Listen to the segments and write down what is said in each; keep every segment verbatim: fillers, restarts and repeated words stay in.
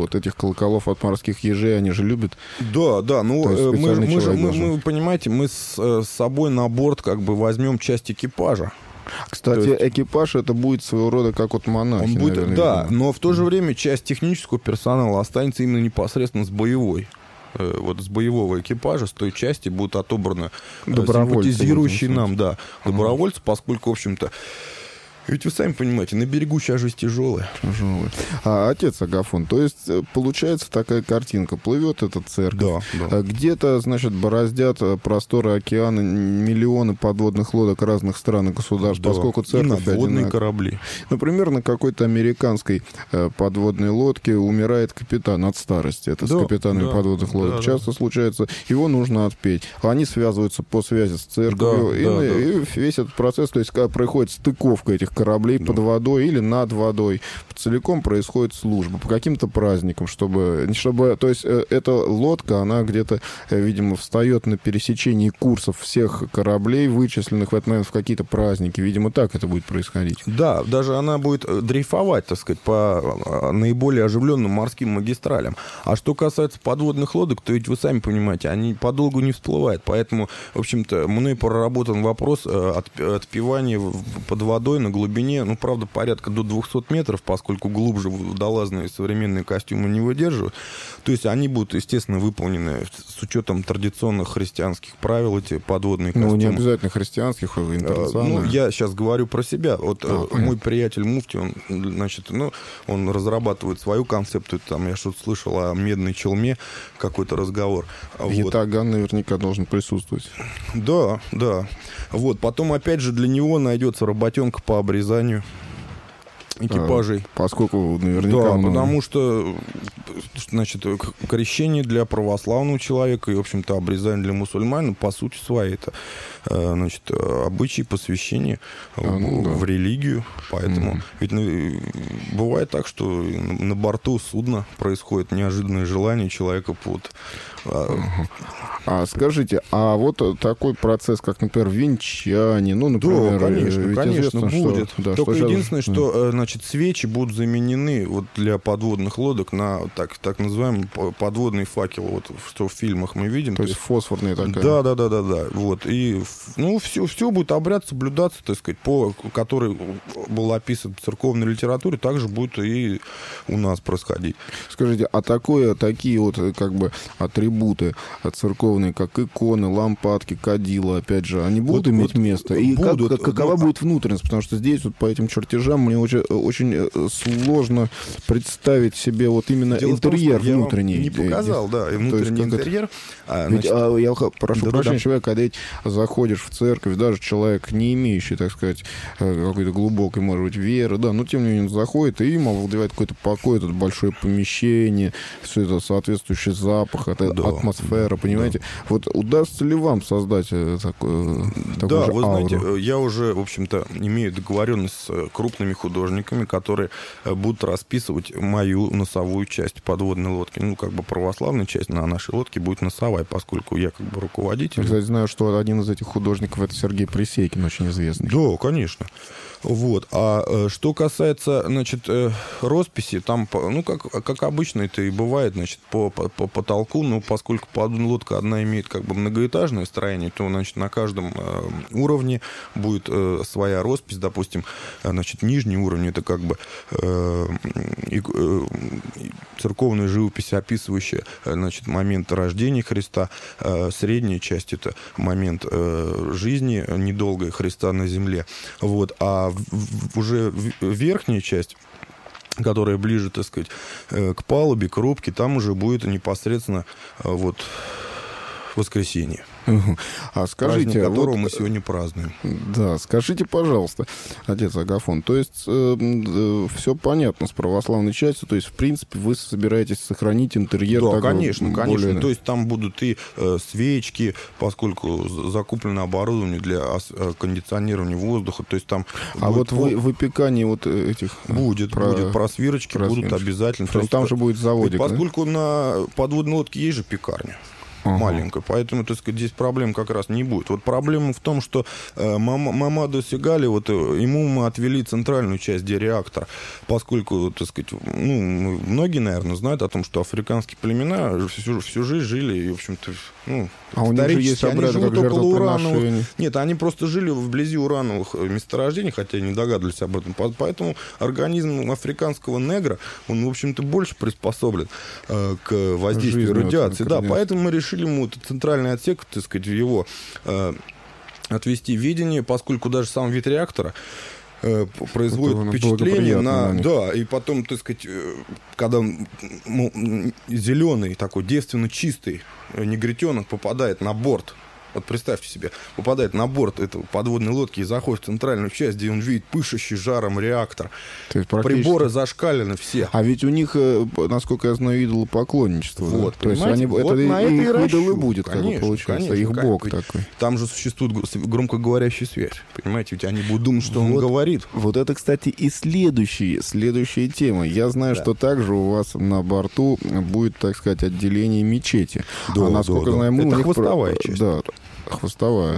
вот этих колоколов от морских ежей, они же любят. Да, да, ну мы, мы же, мы, должен... мы, понимаете, мы с, с собой на борт как бы возьмем часть экипажа. Кстати, есть... экипаж это будет своего рода как вот монахи. Он будет, наверное, да, видимо. но в то же время часть технического персонала останется именно непосредственно с боевой. Вот с боевого экипажа, с той части будут отобраны симпатизирующие нам, да, добровольцы, uh-huh. поскольку, в общем-то, ведь вы сами понимаете, на берегу сейчас жизнь тяжелая. Тяжелая. А, отец Агафон, то есть получается такая картинка. Плывет эта церковь. Да, да. Где-то, значит, бороздят просторы океана миллионы подводных лодок разных стран и государств, да. поскольку церковь... И надводные корабли. Например, на какой-то американской подводной лодке умирает капитан от старости. Это да, с капитанами да, подводных лодок. Да, часто да. случается. Его нужно отпеть. Они связываются по связи с церковью. Да, и, да, и да. весь этот процесс, то есть когда происходит стыковка этих кораблей да. под водой или над водой. Целиком происходит служба по каким-то праздникам, чтобы, чтобы... То есть эта лодка, она где-то, видимо, встает на пересечении курсов всех кораблей, вычисленных в этот момент в какие-то праздники. Видимо, так это будет происходить. Да, даже она будет дрейфовать, так сказать, по наиболее оживленным морским магистралям. А что касается подводных лодок, то ведь вы сами понимаете, они подолгу не всплывают. Поэтому, в общем-то, мной проработан вопрос отпевания под водой на глубине, ну, правда, порядка до двухсот метров, поскольку глубже водолазные современные костюмы не выдерживают. То есть они будут, естественно, выполнены с учетом традиционных христианских правил, эти подводные костюмы. Ну, не обязательно христианских, а интернациональных. Ну, я сейчас говорю про себя. Вот а, мой понятно. приятель Муфти, он, значит, ну, он разрабатывает свою концепцию. Там я что-то слышал о медной челме, какой-то разговор. Ятаган вот. наверняка должен присутствовать. Да, да. Вот. Потом, опять же, для него найдется работенка по обрезанию экипажей. А, поскольку наверняка... Да, он... потому что, значит, крещение для православного человека и, в общем-то, обрезание для мусульман, по сути своей, это, значит, обычаи посвящения а, ну, в, да. в религию. Поэтому... Mm. Ведь ну, бывает так, что на борту судна происходит неожиданное желание человека под... Uh-huh. А скажите, а вот такой процесс, как, например, венчание, ну, например... Да, конечно, конечно, будет. Что, да, Только что единственное, сейчас... что, значит, свечи будут заменены вот для подводных лодок на так, так называемый подводный факел, вот что в фильмах мы видим. То, то есть фосфорная такая. Да, да, да, да, да. Вот. И, ну, все, все будет обряд соблюдаться, так сказать, по который был описан в церковной литературе, также будет и у нас происходить. Скажите, а такое, такие вот, как бы, атрибуты церковные, как иконы, лампадки, кадила, опять же, они будут вот, иметь вот место? И будут, как, какова но... будет внутренность? Потому что здесь вот по этим чертежам мне очень, очень сложно представить себе вот именно Дело интерьер том, внутренний. Я вам не показал, да, и внутренний есть, интерьер. А, значит... Ведь, а, я прошу да, прощения, да. человек, когда заходишь в церковь, даже человек, не имеющий, так сказать, какой-то глубокой, может быть, веры, да, но тем не менее он заходит, и ему овладевает какой-то покой, это большое помещение, все это соответствующий запах, это да, атмосфера, понимаете? Да. Вот удастся ли вам создать такое, такую да, же вы ауру? знаете, я уже, в общем-то, имею договоренность с крупными художниками, которые будут расписывать мою носовую часть подводной лодки. Ну, как бы православная часть на нашей лодке будет носовая, поскольку я как бы руководитель. Я, кстати, знаю, что один из этих художников — это Сергей Пресекин, очень известный. Да, конечно. Вот. А что касается, значит, росписи, там, ну, как, как обычно это и бывает, значит, по, по, по потолку, ну, поскольку подводная лодка одна имеет как бы многоэтажное строение, то, значит, на каждом уровне будет своя роспись, допустим, значит, нижний уровень — это как бы церковная живопись, описывающая, значит, момент рождения Христа, средняя часть — это момент жизни недолгой Христа на земле, вот, а уже верхняя часть, которая ближе, так сказать, к палубе, к рубке, там уже будет непосредственно вот воскресенье. Угу. А скажите, праздник которого вот, мы сегодня празднуем. Да, скажите, пожалуйста, отец Агафон, то есть э, э, все понятно с православной частью, то есть, в принципе, вы собираетесь сохранить интерьер? Да, так, конечно, более... конечно. То есть там будут и э, свечки, поскольку закуплено оборудование для э, кондиционирования воздуха, то есть там... А вот вы, выпекание вот этих... Будет, про... будет, просвирочки просвирочки будут обязательно. То есть там же будет заводик, поскольку да? на подводной лодке есть же пекарня. ага. маленькая. Поэтому, так сказать, здесь проблем как раз не будет. Вот проблема в том, что э, Мамаду Сегали, вот ему мы отвели центральную часть реактора, поскольку, так сказать, ну, многие, наверное, знают о том, что африканские племена всю, всю жизнь жили, и, в общем-то, ну, а у них же есть обряды, как жертвоприношения. Нет, они просто жили вблизи урановых месторождений, хотя и не догадывались об этом. Поэтому организм африканского негра, он, в общем-то, больше приспособлен э, к воздействию Жизнь радиации. Да, поэтому мы решили ему этот центральный отсек, так сказать, его э, отвести в видение, поскольку даже сам вид реактора э, производит это впечатление на... на да, и потом, так сказать, когда ну, зеленый, такой девственно чистый негритенок попадает на борт, вот представьте себе, попадает на борт этого подводной лодки и заходит в центральную часть, где он видит пышущий жаром реактор. Практически... Приборы зашкалены все. А ведь у них, насколько я знаю, идолопоклонничество. Вот, да? То есть они, вот это на их это идол и будет, конечно, как бы получается, конечно, их как бог бы. такой. Там же существует громкоговорящая связь, понимаете, ведь они будут думать, что вот, он говорит. Вот это, кстати, и следующие, следующие темы. Я знаю, да. что также у вас на борту будет, так сказать, отделение мечети. Да, а насколько да, знаю, да. мы это у них хвостовая про... часть. Да. Хвостовая.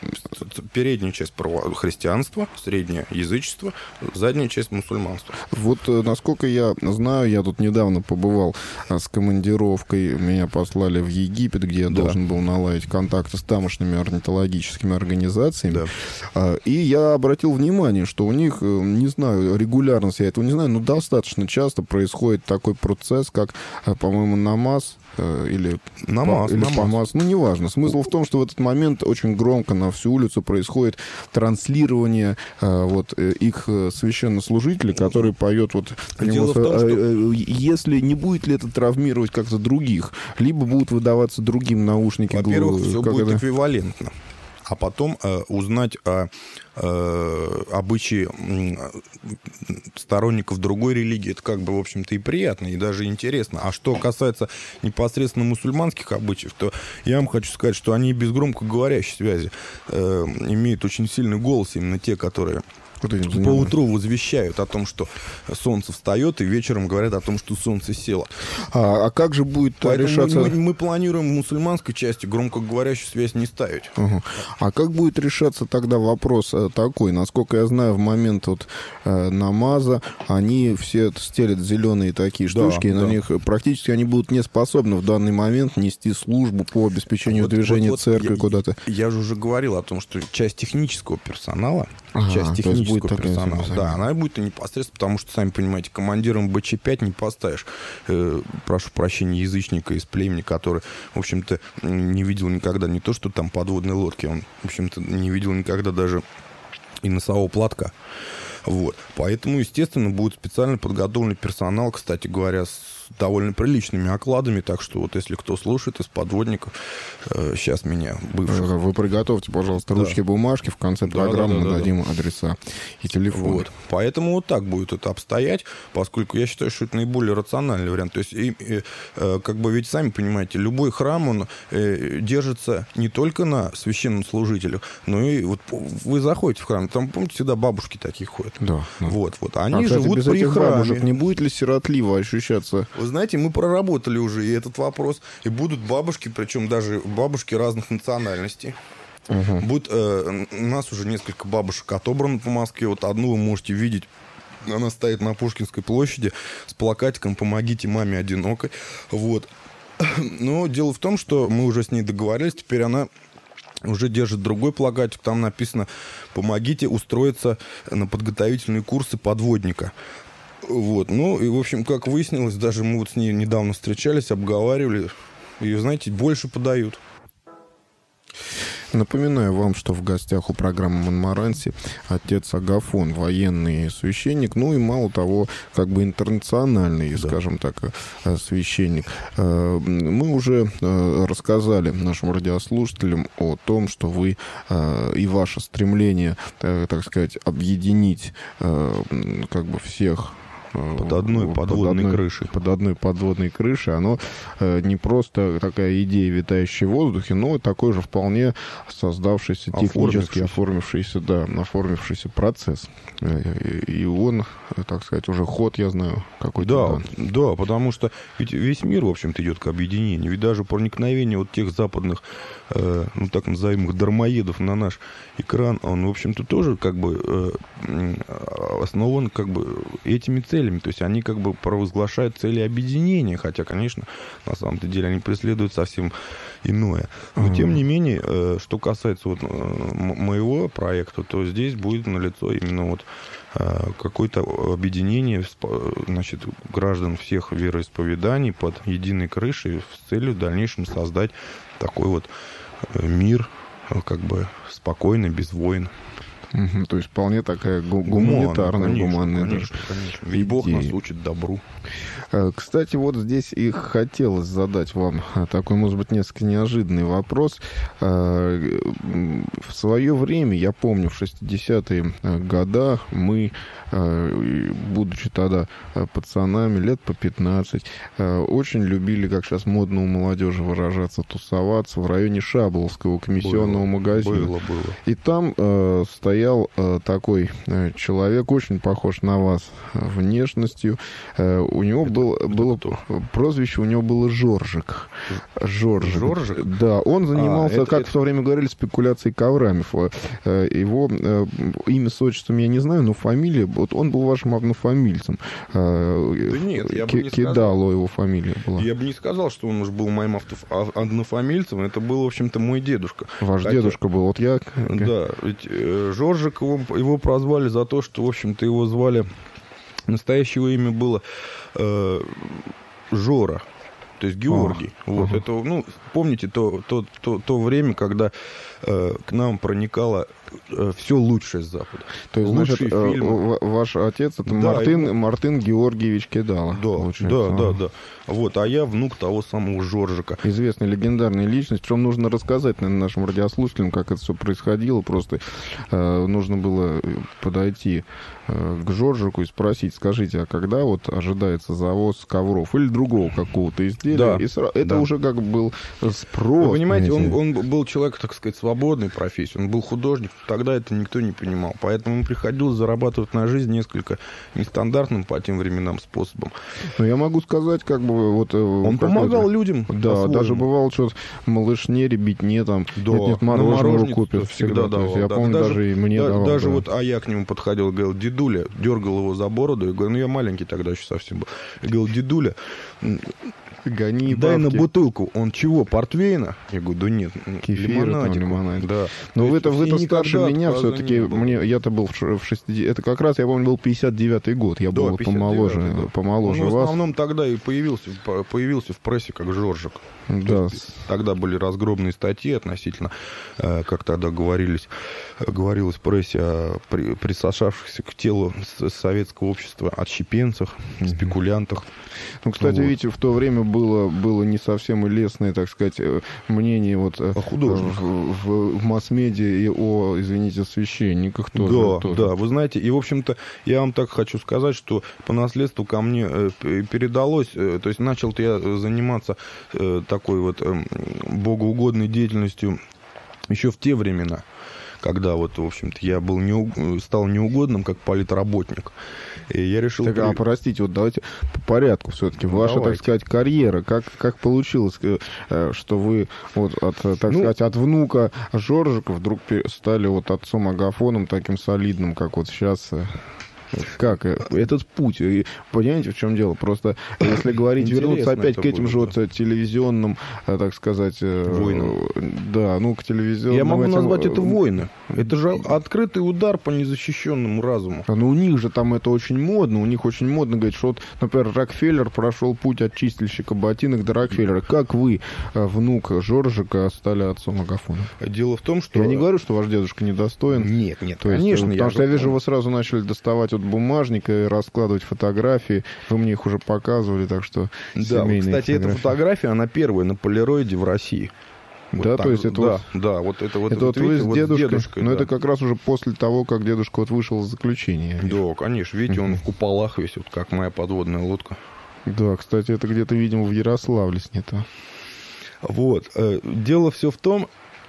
Передняя часть христианства, средняя язычество, задняя часть мусульманства. Вот, насколько я знаю, я тут недавно побывал с командировкой, меня послали в Египет, где я да. должен был наладить контакты с тамошними орнитологическими организациями. Да. И я обратил внимание, что у них, не знаю, регулярность я этого не знаю, но достаточно часто происходит такой процесс, как, по-моему, намаз, или, намаз, или намаз. помаз, ну, неважно. Смысл в том, что в этот момент очень громко на всю улицу происходит транслирование э, вот, их священнослужителей, который поет вот... Дело в том, что... Если не будет ли это травмировать как-то других, либо будут выдаваться другим наушники. Во-первых, все будет это... эквивалентно. А потом э, узнать о э, обычаи сторонников другой религии, это как бы, в общем-то, и приятно, и даже интересно. А что касается непосредственно мусульманских обычаев, то я вам хочу сказать, что они без громкоговорящей связи э, имеют очень сильный голос, именно те, которые... По утру возвещают о том, что солнце встает, и вечером говорят о том, что солнце село. А, а как же будет Поэтому решаться... Мы, мы планируем в мусульманской части громкоговорящую связь не ставить. Угу. А как будет решаться тогда вопрос такой? Насколько я знаю, в момент вот, э, намаза они все стелят зеленые такие штучки, да, и на да. них практически они будут не способны в данный момент нести службу по обеспечению вот, движения вот, вот церкви я, куда-то. Я же уже говорил о том, что часть технического персонала, ага, часть технического персонала, да, она будет непосредственно, потому что, сами понимаете, командиром бэ че пять не поставишь, э, прошу прощения, язычника из племени, который, в общем-то, не видел никогда не то, что там подводной лодки, он, в общем-то, не видел никогда даже и носового платка. Вот. Поэтому, естественно, будет специально подготовленный персонал, кстати говоря, с довольно приличными окладами, так что вот если кто слушает из подводников, э, сейчас меня бывших... Вы приготовьте, пожалуйста, ручки, да. бумажки, в конце программы да, да, да, мы дадим да. адреса и телефоны. Вот. Поэтому вот так будет это обстоять, поскольку я считаю, что это наиболее рациональный вариант. То есть, и, и, э, как бы ведь сами понимаете, любой храм, он э, держится не только на священном служителе, но и вот вы заходите в храм, там, помните, всегда бабушки такие ходят. Да. да. Вот, вот. Они а, живут кстати, без при этих храме. Бабушек не будет ли сиротливо ощущаться? Вы знаете, мы проработали уже и этот вопрос, и будут бабушки, причем даже бабушки разных национальностей. Угу. Будет, э, у нас уже несколько бабушек отобрано по Москве. Вот одну вы можете видеть. Она стоит на Пушкинской площади с плакатиком «Помогите маме одинокой». Вот. Но дело в том, что мы уже с ней договорились. Теперь она уже держит другой плакатик. Там написано «Помогите устроиться на подготовительные курсы подводника». Вот. Ну, и, в общем, как выяснилось, даже мы вот с ней недавно встречались, обговаривали, ее, знаете, больше подают. Напоминаю вам, что в гостях у программы «Монмаранси» отец Агафон, военный священник, ну и, мало того, как бы интернациональный, да. скажем так, священник. Мы уже рассказали нашим радиослушателям о том, что вы и ваше стремление, так сказать, объединить как бы всех под одной подводной под одной, крышей. Под одной подводной крышей. Оно не просто такая идея, витающая в воздухе, но такой же вполне создавшийся, технически оформившийся, да, оформившийся процесс. И он, так сказать, уже ход, я знаю, какой-то. Да, да, потому что ведь весь мир, в общем-то, идет к объединению. Ведь даже проникновение вот тех западных, э, ну, так называемых дармоедов на наш экран, он, в общем-то, тоже как бы э, основан как бы этими целями. То есть они как бы провозглашают цели объединения, хотя, конечно, на самом-то деле они преследуют совсем иное. Но, mm-hmm. тем не менее, э, что касается вот, э, моего проекта, то здесь будет налицо именно вот э, какое-то объединение, значит, граждан всех вероисповеданий под единой крышей с целью в дальнейшем создать такой вот мир, как бы спокойный, без войн. Угу, то есть вполне такая гу- гуманитарная, конечно, гуманная. Конечно, конечно. Ведь Бог нас учит добру. Кстати, вот здесь и хотелось задать вам такой, может быть, несколько неожиданный вопрос. В свое время, я помню, в шестидесятые годы мы, будучи тогда пацанами, лет по пятнадцать, очень любили, как сейчас модно у молодежи выражаться, тусоваться в районе Шабловского комиссионного было, магазина. Было, было. И там э, стоял э, такой э, человек, очень похож на вас внешностью. Э, у него это, был, это было кто? Прозвище, у него было Жоржик. Жоржик. Жоржик? Да, он занимался, а, это, как это... в то время говорили, спекуляцией коврами. Э, его э, имя с отчеством я не знаю, но фамилия, вот он был вашим однофамильцем. Э, да нет, я К- бы не Кидало сказал. его фамилия была. Я бы не сказал, что он уж был моим авто... однофамильцем. Это был, в общем-то, мой дедушка. Ваш Хотя... дедушка был, вот я... Да, ведь э, Жоржик, его, его прозвали за то, что, в общем-то, его звали... Настоящего имя было э, Жора, то есть Георгий. А, вот угу. это, ну, помните то, то, то, то время, когда э, к нам проникало э, все лучшее с Запада. То есть, значит, э, ваш отец это да, Мартын, его... Мартын Георгиевич Кидало. Да, да, да, да. Вот, а я внук того самого Жоржика. Известная легендарная личность. Причем нужно рассказать, наверное, нашим радиослушателям, как это все происходило. Просто э, нужно было подойти э, к Жоржику и спросить, скажите, а когда вот ожидается завоз ковров или другого какого-то изделия? Да, и сразу, это да. уже как был спрос. Вы понимаете, он, он был человек, так сказать, свободной профессии. Он был художник. Тогда это никто не понимал. Поэтому ему приходилось зарабатывать на жизнь несколько нестандартным по тем временам способом. Но я могу сказать, как бы вот... Он помогал людям. Да, даже бывало, что малышне, ребятне, там, да, нет, нет, мороженого купят. Всегда давал. Я да. помню, даже, даже и мне да, давал. Даже да. вот, а я к нему подходил, говорил, дедуля, дергал его за бороду, и говорю, ну я маленький тогда еще совсем был. Я говорил, дедуля, гони дай бабки. На бутылку. Он чего, портвейна? Я говорю, да нет, кефир, лимонад. Да. Но вы-то, вы-то старше меня все-таки. Мне, я-то был в шестидесятых. Это как раз, я помню, был пятьдесят девятый год. Я да, был помоложе, да. помоложе Он вас. в основном тогда и появился, появился в прессе как Жоржик. Да. Тогда были разгромные статьи относительно, как тогда говорились, говорилось в прессе о присосавшихся к телу советского общества отщепенцах, mm-hmm. спекулянтах. Ну, кстати, вот. Видите, в то время было, было не совсем и лестное, так сказать, мнение вот о художниках в, в, в масс-медиа и о, извините, священниках тоже. Да, тоже. да, вы знаете, и, в общем-то, я вам так хочу сказать, что по наследству ко мне передалось, то есть начал-то я заниматься такой вот богоугодной деятельностью еще в те времена, когда вот, в общем-то, я был не, стал неугодным как политработник. И я решил... Так, а, простите, вот давайте по порядку все-таки. Ваша, давайте. Так сказать, карьера, как, как получилось, что вы вот от, так ну, сказать, от внука Жоржика вдруг стали вот отцом Агафоном таким солидным, как вот сейчас... Как этот путь? И понимаете, в чем дело? Просто если говорить, вернуться опять к этим же вот телевизионным, так сказать, войнам. Да, ну, к телевизионным... Я могу этим... назвать это войны. Это же открытый удар по незащищенному разуму. Но у них же там это очень модно. У них очень модно говорить, что вот, например, Рокфеллер прошел путь от чистильщика ботинок до Рокфеллера. Как вы, внук Жоржика, стали отцом Агафона? Дело в том, что... Я не говорю, что ваш дедушка недостоин. Нет, нет, То есть, конечно. Потому я что я вижу, вы сразу начали доставать вот бумажник и раскладывать фотографии. Вы мне их уже показывали, так что да, кстати, фотографии. Эта фотография, она первая на полироиде в России. Вот да, так, то есть это да, вот... Да, вот это вот... Это вот, вот вы с вот дедушкой, с дедушкой но да. это как раз уже после того, как дедушка вот вышел из заключения. Да, конечно, видите, он в куполах весь, вот как моя подводная лодка. Да, кстати, это где-то, видимо, в Ярославле снято. Вот. Дело все в том,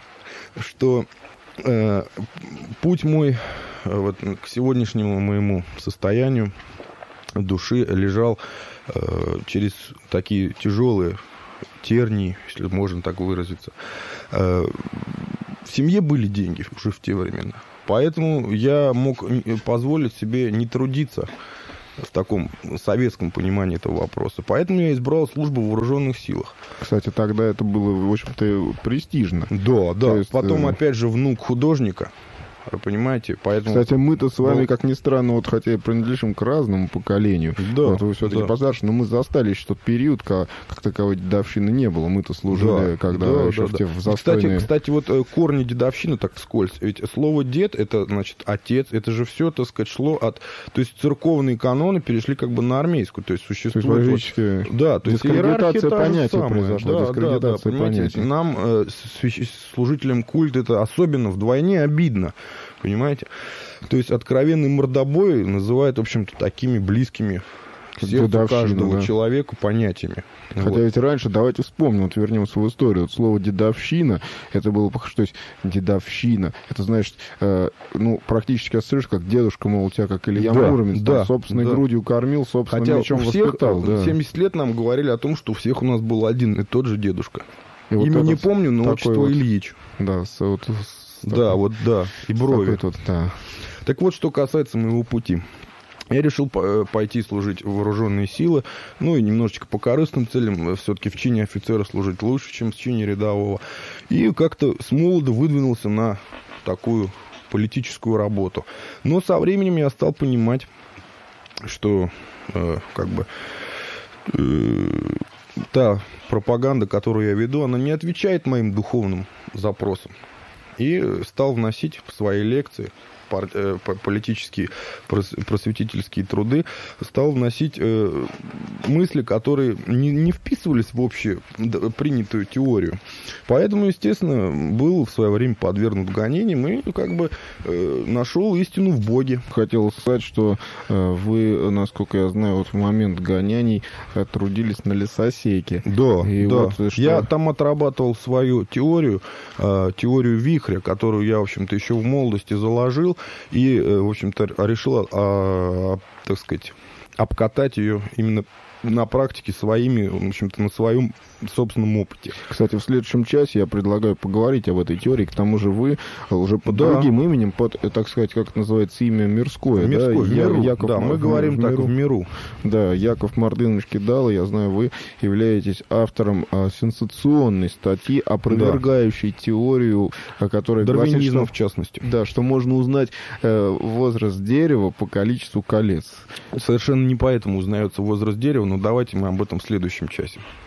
что э, путь мой вот, к сегодняшнему моему состоянию души лежал э, через такие тяжелые тернии, если можно так выразиться. Э, в семье были деньги уже в те времена. Поэтому я мог позволить себе не трудиться в таком советском понимании этого вопроса. Поэтому я избрал службу в вооруженных силах. Кстати, тогда это было, в общем-то, престижно. Да, да. То есть, Потом, э... опять же, внук художника. Вы понимаете? Поэтому... Кстати, мы-то с вами, как ни странно, вот хотя и принадлежим к разному поколению, да, вот вы все-таки да. постарше, но мы застали еще тот период, как, как таковой дедовщины не было. Мы-то служили, да, когда да, еще да, в, да. те, в застойные... Кстати, кстати, вот корни дедовщины так вскользь. Ведь слово «дед» — это, значит, отец. Это же все, так сказать, шло от... То есть церковные каноны перешли как бы на армейскую. То есть существует... То есть, вот... Да, то есть дискредитация понятия произошла. Да, дискредитация да, да, понятия. Нам, э, служителям культа, это особенно вдвойне обидно. Понимаете? То есть откровенный мордобой называют, в общем-то, такими близкими к сердцу каждого да. человека понятиями. Хотя вот. Ведь раньше, давайте вспомним, вот вернемся в историю. Вот слово «дедовщина», это было похоже, то есть «дедовщина», это, значит, э, ну, практически ассоциируешь, как дедушка, мол, у тебя как Илья да, Муромец, да, там, собственной да. грудью кормил, собственным Хотя мечом у всех, воспитал. Да. семьдесят лет нам говорили о том, что у всех у нас был один и тот же дедушка. И Имя вот не помню, но отчество вот, Ильич. Да, с, вот, с да, такой, вот, да, и брови. Вот, да. Так вот, что касается моего пути. Я решил пойти служить в вооруженные силы, ну и немножечко по корыстным целям, все-таки в чине офицера служить лучше, чем в чине рядового. И как-то с молода выдвинулся на такую политическую работу. Но со временем я стал понимать, что э, как бы э, та пропаганда, которую я веду, она не отвечает моим духовным запросам. И стал вносить в свои лекции политические просветительские труды, стал вносить э, мысли, которые не, не вписывались в общую принятую теорию. Поэтому, естественно, был в свое время подвергнут гонениям и как бы э, нашел истину в Боге. Хотел сказать, что э, вы, насколько я знаю, вот в момент гонений э, трудились на лесосеке. Да, и да. Вот, что... Я там отрабатывал свою теорию, э, теорию вихря, которую я, в общем-то, еще в молодости заложил. И, в общем-то, решила, а, так сказать, обкатать ее именно на практике своими, в общем-то, на своем собственном опыте. Кстати, в следующем часе я предлагаю поговорить об этой теории. К тому же вы уже под да. другим именем, под, так сказать, как это называется, имя мирское. Мирское, да? в миру. Яков, да, мы говорим в так, в миру. Да, Яков Мартынович Кидало, я знаю, вы являетесь автором а, сенсационной статьи, опровергающей да. теорию, которая дарвинизма, гласит, что, в частности. Да, что можно узнать э, возраст дерева по количеству колец. Совершенно не поэтому узнается возраст дерева, но давайте мы об этом в следующем часе.